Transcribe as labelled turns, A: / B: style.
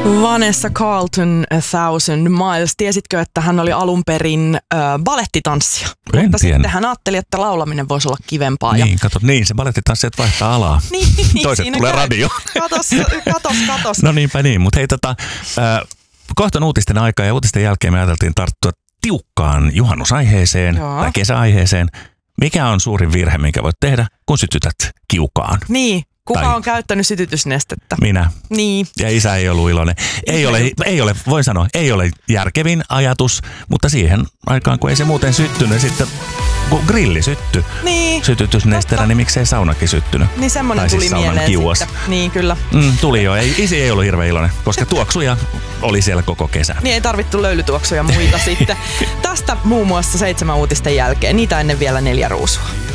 A: Vanessa Carlton, A Thousand Miles. Tiesitkö, että hän oli alun perin balettitanssija? Mutta sitten hän ajatteli, että laulaminen voisi olla kivempaa.
B: Niin, niin se balettitanssijat vaihtaa alaa.
A: Niin,
B: toiset tulee radio.
A: Katos.
B: No niinpä niin, mutta hei kohta on uutisten aika ja uutisten jälkeen me ajateltiin tarttua tiukkaan juhannusaiheeseen tai kesäaiheeseen. Mikä on suurin virhe, minkä voit tehdä, kun sytytät kiukaan?
A: Niin. Kuka on käyttänyt sytytysnestettä?
B: Minä.
A: Niin.
B: Ja isä ei ollut iloinen. Ei ole, voin sanoa, ei ole järkevin ajatus, mutta siihen aikaan, kun ei se muuten syttynyt, sitten kun grilli syttyi sytytysnesteellä, niin miksei saunakin syttynyt?
A: Niin semmoinen tuli mieleen
B: kiuas.
A: Sitten. Niin, kyllä.
B: Tuli jo. Isi ei ollut hirveän iloinen, koska tuoksuja oli siellä koko kesän.
A: Niin ei tarvittu löylytuoksuja muita sitten. Tästä muun muassa 7 uutisten jälkeen. Niitä ennen vielä 4 ruusua.